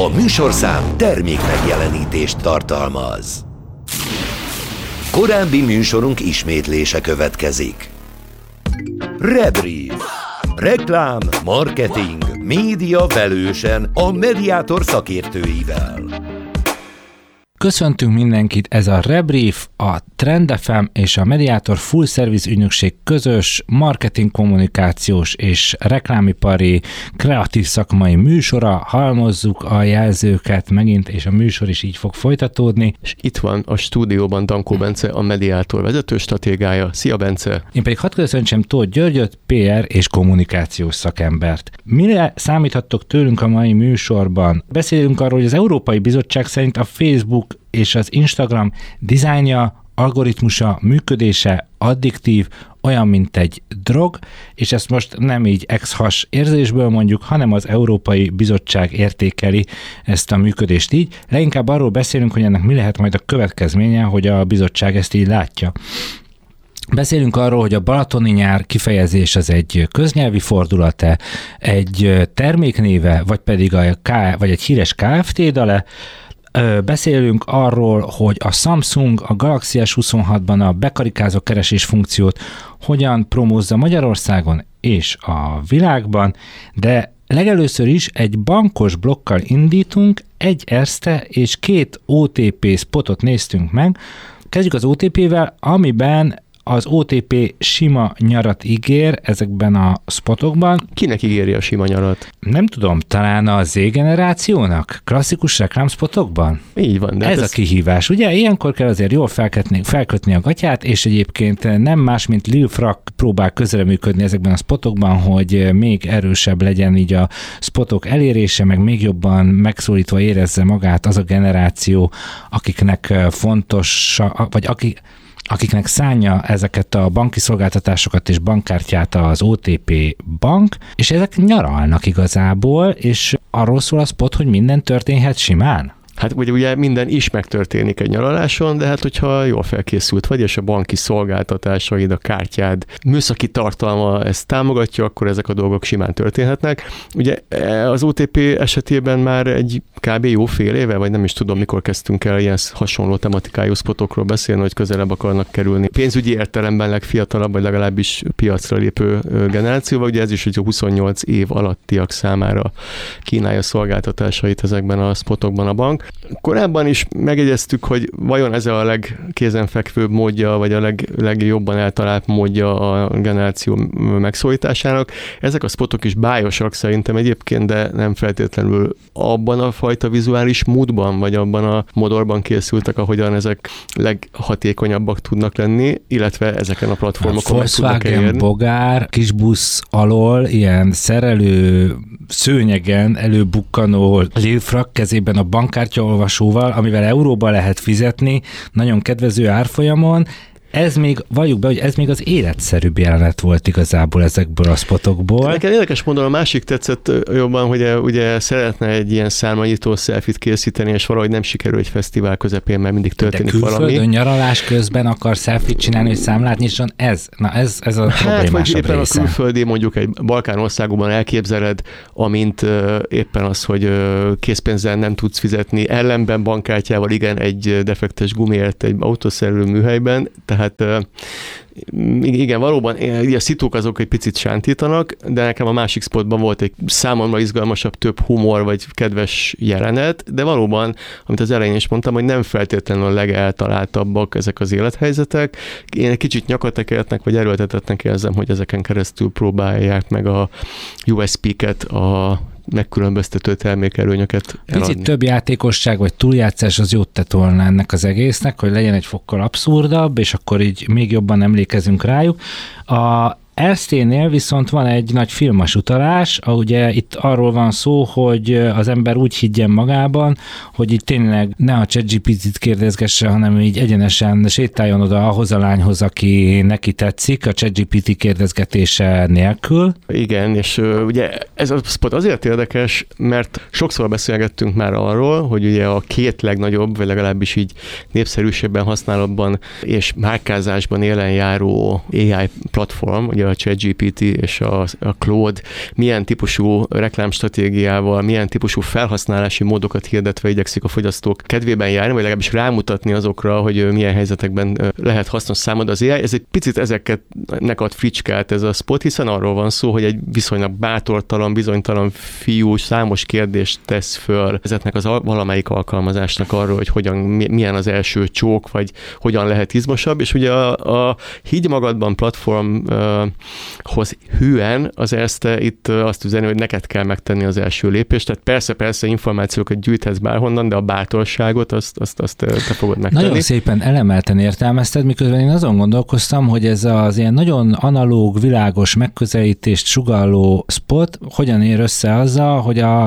A műsorszám termék megjelenítést tartalmaz. Korábbi műsorunk ismétlése következik. Rebrief. Reklám, marketing, média velősen a Mediator szakértőivel. Köszöntünk mindenkit, ez a Rebrief, a Trend FM és a Mediator Full Service ügynökség közös marketing, kommunikációs és reklámipari kreatív szakmai műsora. Halmozzuk a jelzőket megint, és a műsor is így fog folytatódni. És itt van a stúdióban Dankó Bence, a Mediator vezető stratégája. Szia, Bence! Én pedig hadd köszöntsem Tóth Györgyöt, PR és kommunikációs szakembert. Mire számíthattok tőlünk a mai műsorban? Beszélünk arról, hogy az Európai Bizottság szerint a Facebook és az Instagram dizájnja, algoritmusa, működése addiktív, olyan, mint egy drog, és ezt most nem így ex-has érzésből mondjuk, hanem az Európai Bizottság értékeli ezt a működést így. Leginkább arról beszélünk, hogy ennek mi lehet majd a következménye, hogy a bizottság ezt így látja. Beszélünk arról, hogy a balatoni nyár kifejezés az egy köznyelvi fordulata, egy terméknéve, vagy pedig vagy egy híres Kft. Dale. Beszélünk arról, hogy a Samsung a Galaxy S26-ban a bekarikázó keresés funkciót hogyan promózza Magyarországon és a világban, de legelőször is egy bankos blokkal indítunk, egy Erste és 2 OTP spotot néztünk meg. Kezdjük az OTP-vel, amiben az OTP sima nyarat ígér ezekben a spotokban. Kinek ígéri a sima nyarat? Nem tudom, talán a Z-generációnak? Klasszikus reklámspotokban? Így van. De ez a kihívás. Ugye ilyenkor kell azért jól felkötni a gatyát, és egyébként nem más, mint Lil Frak próbál közreműködni ezekben a spotokban, hogy még erősebb legyen így a spotok elérése, meg még jobban megszólítva érezze magát az a generáció, akiknek fontos, vagy akiknek szánja ezeket a banki szolgáltatásokat és bankkártyát az OTP bank, és ezek nyaralnak igazából, és arról szól a spot, hogy minden történhet simán. Hát ugye minden is megtörténik egy nyaraláson, de hát hogyha jól felkészült vagy, és a banki szolgáltatásaid, a kártyád műszaki tartalma ezt támogatja, akkor ezek a dolgok simán történhetnek. Ugye az OTP esetében már egy kb. Jó fél éve, vagy nem is tudom, mikor kezdtünk el ilyen hasonló tematikájú spotokról beszélni, hogy közelebb akarnak kerülni. Pénzügyi értelemben legfiatalabb, vagy legalábbis piacra lépő generációval, ugye ez is, hogy a 28 év alattiak számára kínálja szolgáltatásait ezekben a spotokban a bank. Korábban is megjegyeztük, hogy vajon ez a legkézenfekvőbb módja, vagy a legjobban eltalált módja a generáció megszólításának. Ezek a spotok is bájosak szerintem egyébként, de nem feltétlenül abban a fajta vizuális módban, vagy abban a modorban készültek, ahogyan ezek leghatékonyabbak tudnak lenni, illetve ezeken a platformokon meg tudnak elérni. Volkswagen Bogár kisbusz alól ilyen szerelő szőnyegen előbukkanó Lil Frak kezében a bankkártyaolvasóval, amivel euróban lehet fizetni, nagyon kedvező árfolyamon. Ez még, valljuk be, hogy ez még az életszerűbb jelenet volt igazából ezekből a spotokból. Nekem érdekes módon a másik tetszett jobban, hogy ugye szeretne egy ilyen szármanyító selfie-t készíteni, és valahogy nem sikerül egy fesztivál közepén, mert mindig történik valami. De külföldön nyaralás közben akar selfie-t csinálni, hogy számlát nyisson, ez a problémásabb éppen része. A külföldi, mondjuk egy Balkán országban elképzeled, amint éppen az, hogy készpénzzel nem tudsz fizetni, ellenben bankkártyával, igen, egy defektes gumiért egy autószerelő műhelyben, tehát igen, valóban a szituk azok egy picit sántítanak, de nekem a másik spotban volt egy számomra izgalmasabb, több humor vagy kedves jelenet, de valóban, amit az elején is mondtam, hogy nem feltétlenül a legeltaláltabbak ezek az élethelyzetek. Én egy kicsit nyakatekertnek vagy erőltetetnek érzem, hogy ezeken keresztül próbálják meg a USP-ket, a megkülönböztető termékelőnyöket eladni. Picit több játékosság vagy túljátszás az jót tett volna ennek az egésznek, hogy legyen egy fokkal abszurdabb, és akkor így még jobban emlékezünk rájuk. A Erste-nél viszont van egy nagy filmes utalás, ugye itt arról van szó, hogy az ember úgy higgyen magában, hogy itt tényleg ne a ChatGPT-t kérdezgesse, hanem így egyenesen sétáljon oda ahhoz a lányhoz, aki neki tetszik, a ChatGPT kérdezgetése nélkül. Igen, és ugye ez a spot azért érdekes, mert sokszor beszélgettünk már arról, hogy ugye a két legnagyobb, vagy legalábbis így népszerűsebben használatban és márkázásban élen járó AI platform, ugye ugye a ChatGPT és a Claude milyen típusú reklámstratégiával, milyen típusú felhasználási módokat hirdetve igyekszik a fogyasztók kedvében járni, vagy legalábbis rámutatni azokra, hogy milyen helyzetekben lehet hasznos számodra az AI. Ez egy picit ezeknek ad fricskát ez a spot, hiszen arról van szó, hogy egy viszonylag bátortalan, bizonytalan fiú számos kérdést tesz föl ezeknek az valamelyik alkalmazásnak arról, hogy milyen az első csók, vagy hogyan lehet izmosabb, és ugye a higgy magadban platformhoz hűen az Erste itt azt üzeni, hogy neked kell megtenni az első lépést, tehát persze információkat gyűjthetsz bárhonnan, de a bátorságot azt te fogod megtenni. Nagyon szépen elemelten értelmezted, miközben én azon gondolkoztam, hogy ez az ilyen nagyon analóg, világos megközelítést sugalló spot hogyan ér össze azzal,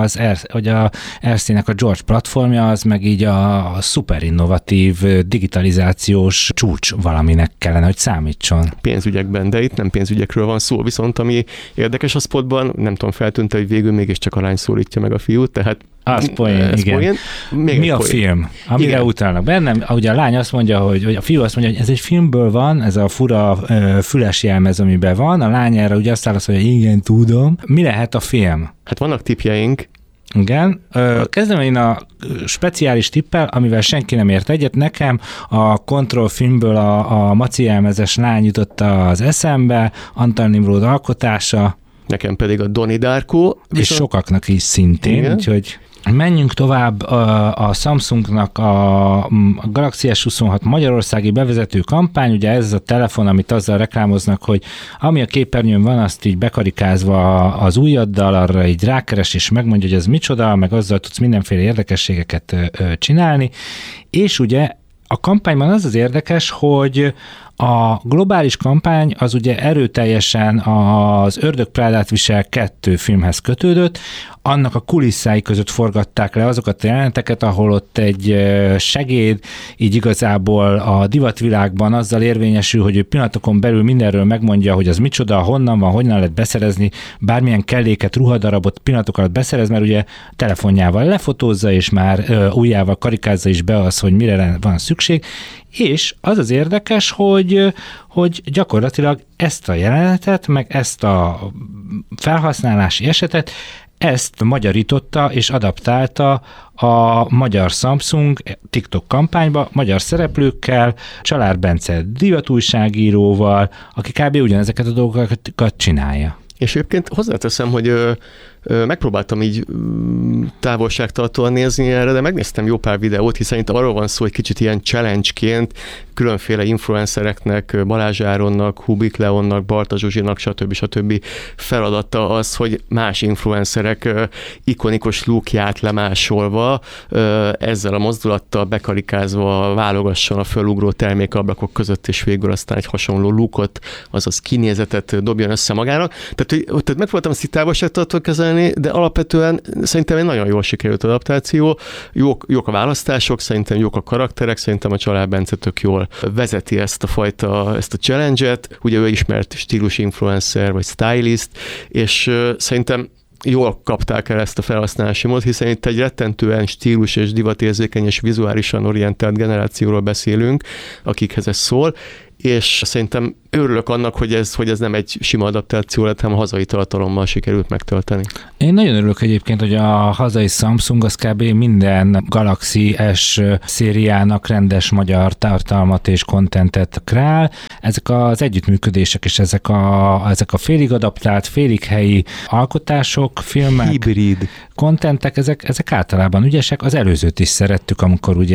hogy a Erste-nek a George platformja az meg így a szuper innovatív digitalizációs csúcs valaminek kellene, hogy számítson. Pénzügyekben, de itt nem pénzügyekről van szó, viszont ami érdekes a spotban, nem tudom, feltűnt, hogy végül mégiscsak a lány szólítja meg a fiút, tehát az poén, igen. Mi a film, amire igen. Utalnak bennem? Ugye a lány azt mondja, hogy a fiú azt mondja, hogy ez egy filmből van, ez a fura füles jelmez, amiben van, a lány erre ugye azt válaszol, hogy igen, tudom. Mi lehet a film? Hát vannak tippjeink. Igen. Kezdem én a speciális tippel, amivel senki nem ért egyet. Nekem a Control filmből a maci jelmezes lány jutott az eszembe, Antal Nimród alkotása. Nekem pedig a Donnie Darko. És sokaknak is szintén, igen. Úgyhogy menjünk tovább. A Samsungnak a Galaxy S26 magyarországi bevezető kampány, ugye ez a telefon, amit azzal reklámoznak, hogy ami a képernyőn van, azt így bekarikázva az ujjaddal, arra így rákeres, és megmondja, hogy ez micsoda, meg azzal tudsz mindenféle érdekességeket csinálni. És ugye a kampányban az érdekes, hogy a globális kampány az ugye erőteljesen az Ördög Prádát visel 2 filmhez kötődött, annak a kulisszái között forgatták le azokat a jeleneteket, ahol ott egy segéd így igazából a divatvilágban azzal érvényesül, hogy ő pillanatokon belül mindenről megmondja, hogy az micsoda, honnan van, hogyan lehet beszerezni, bármilyen kelléket, ruhadarabot pillanatok alatt beszerez, mert ugye telefonjával lefotózza, és már ujjával karikázza is be az, hogy mire van szükség, és az érdekes, hogy gyakorlatilag ezt a jelenetet, meg ezt a felhasználási esetet, ezt magyarította és adaptálta a magyar Samsung TikTok kampányba, magyar szereplőkkel, Csalár Bence divatújságíróval, aki kb. Ugyanezeket a dolgokat csinálja. És egyébként hozzáteszem, hogy megpróbáltam így távolságtartóan nézni erre, de megnéztem jó pár videót, hiszen itt arról van szó, hogy kicsit ilyen challenge-ként különféle influencereknek, Balázs Áronnak, Hubik Leonnak, Barta Zsuzsinak, stb. Feladata az, hogy más influencerek ikonikus lookját lemásolva, ezzel a mozdulattal bekarikázva válogasson a fölugró termékablakok között, és végül aztán egy hasonló lookot, azaz kinézetet dobjon össze magának. Tehát megpróbáltam ezt itt távolságtartóan kezelni, de alapvetően szerintem egy nagyon jól sikerült adaptáció, jók a választások, szerintem jók a karakterek, szerintem a Csalár Bence tök jól vezeti ezt a challenge-et, ugye ő ismert stílus influencer, vagy stylist, és szerintem jól kapták el ezt a felhasználási módot, hiszen itt egy rettentően stílus és divatérzékeny és vizuálisan orientált generációról beszélünk, akikhez ez szól, és szerintem örülök annak, hogy ez nem egy sima adaptáció lett, hanem a hazai tartalommal sikerült megtölteni. Én nagyon örülök egyébként, hogy a hazai Samsung az kb. Minden Galaxy S szériának rendes magyar tartalmat és kontentet kreál. Ezek az együttműködések és ezek a félig adaptált, félig helyi alkotások, filmek, hibrid kontentek, ezek általában ügyesek. Az előzőt is szerettük, amikor ugye